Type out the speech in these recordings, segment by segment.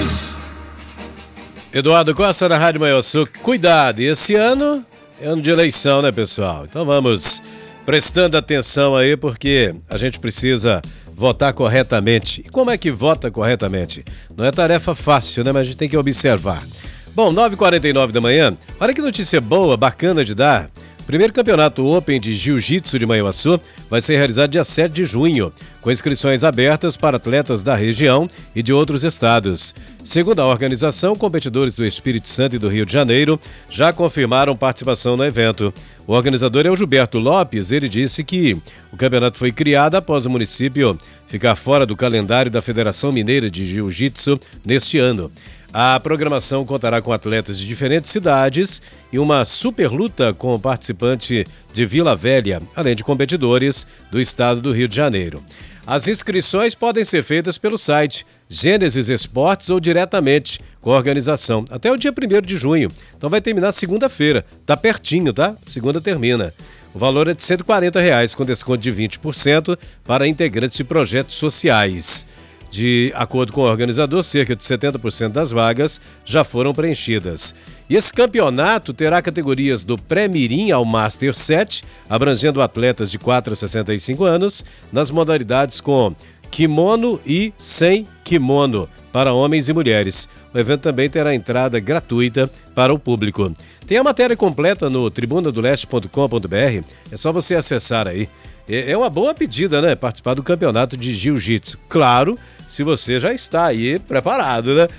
Eduardo Costa na Rádio Manhuaçu. Cuidado, e esse ano é ano de eleição, né, pessoal? Então vamos prestando atenção aí, porque a gente precisa votar corretamente. E como é que vota corretamente? Não é tarefa fácil, né? Mas a gente tem que observar. Bom, 9h49 da manhã, olha que notícia boa, bacana de dar. Primeiro campeonato Open de Jiu-Jitsu de Manhuaçu vai ser realizado dia 7 de junho, com inscrições abertas para atletas da região e de outros estados. Segundo a organização, competidores do Espírito Santo e do Rio de Janeiro já confirmaram participação no evento. O organizador é o Gilberto Lopes. Ele disse que o campeonato foi criado após o município ficar fora do calendário da Federação Mineira de Jiu-Jitsu neste ano. A programação contará com atletas de diferentes cidades e uma super luta com participante de Vila Velha, além de competidores do estado do Rio de Janeiro. As inscrições podem ser feitas pelo site Gênesis Esportes ou diretamente com a organização, até o dia 1º de junho. Então vai terminar segunda-feira, tá pertinho, tá? Segunda termina. O valor é de R$ 140, com desconto de 20% para integrantes de projetos sociais. De acordo com o organizador, cerca de 70% das vagas já foram preenchidas. E esse campeonato terá categorias do Pré-Mirim ao Master 7, abrangendo atletas de 4 a 65 anos, nas modalidades com kimono e sem kimono, para homens e mulheres. O evento também terá entrada gratuita para o público. Tem a matéria completa no tribunadoleste.com.br, é só você acessar aí. É uma boa pedida, né? Participar do campeonato de Jiu-Jitsu. Claro, se você já está aí preparado, né?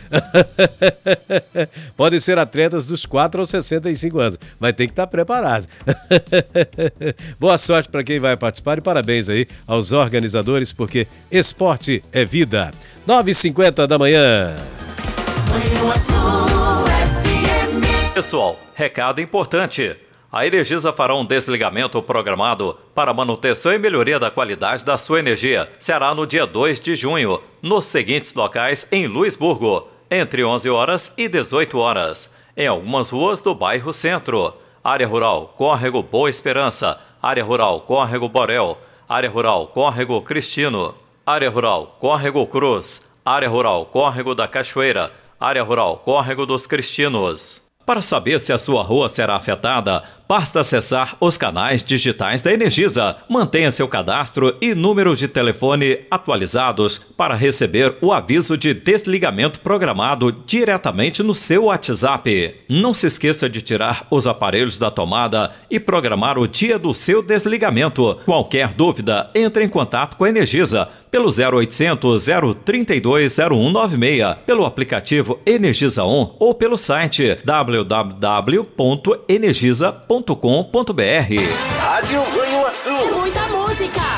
Podem ser atletas dos 4 aos 65 anos, mas tem que estar preparado. Boa sorte para quem vai participar e parabéns aí aos organizadores, porque esporte é vida. 9h50 da manhã. Pessoal, recado importante. A Energisa fará um desligamento programado para manutenção e melhoria da qualidade da sua energia. Será no dia 2 de junho, nos seguintes locais em Luisburgo, entre 11 horas e 18 horas. Em algumas ruas do bairro Centro. Área Rural Córrego Boa Esperança, Área Rural Córrego Borel, Área Rural Córrego Cristino, Área Rural Córrego Cruz, Área Rural Córrego da Cachoeira, Área Rural Córrego dos Cristinos. Para saber se a sua rua será afetada, basta acessar os canais digitais da Energisa. Mantenha seu cadastro e número de telefone atualizados para receber o aviso de desligamento programado diretamente no seu WhatsApp. Não se esqueça de tirar os aparelhos da tomada e programar o dia do seu desligamento. Qualquer dúvida, entre em contato com a Energisa pelo 0800 032 0196, pelo aplicativo Energisa On ou pelo site www.energisa.com.br. Rádio Manhuaçu. Muita música.